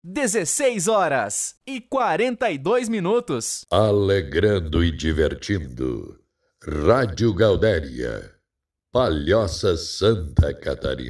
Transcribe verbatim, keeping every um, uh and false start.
dezesseis horas e quarenta e dois minutos. Alegrando e divertindo. Rádio Gaudéria, Palhoça, Santa Catarina.